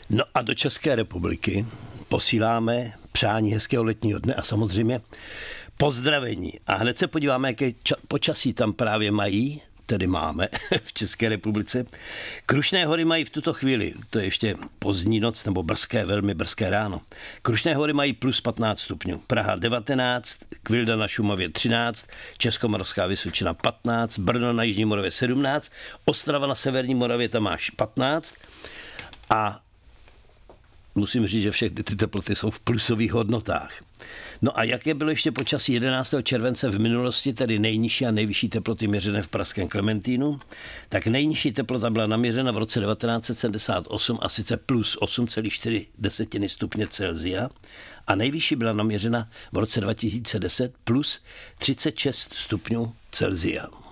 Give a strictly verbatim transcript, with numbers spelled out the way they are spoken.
No a do České republiky posíláme přání hezkého letního dne a samozřejmě pozdravení. A hned se podíváme, jaké ča- počasí tam právě mají, tedy máme v České republice. Krušné hory mají v tuto chvíli, to je ještě pozdní noc nebo brzké, velmi brzké ráno. Krušné hory mají plus patnáct stupňů. Praha devatenáct, Kvilda na Šumavě třináct, Českomoravská Vysočina patnáct, Brno na Jižní Moravě sedmnáct, Ostrava na Severní Moravě tam máš patnáct a musím říct, že všechny ty teploty jsou v plusových hodnotách. No a jaké bylo ještě počasí jedenáctého července v minulosti, tedy nejnižší a nejvyšší teploty měřené v pražském Klementínu, tak nejnižší teplota byla naměřena v roce devatenáct set sedmdesát osm a sice plus osm celá čtyři stupně Celsia a nejvyšší byla naměřena v roce dva tisíce deset plus třicet šest stupňů Celsia.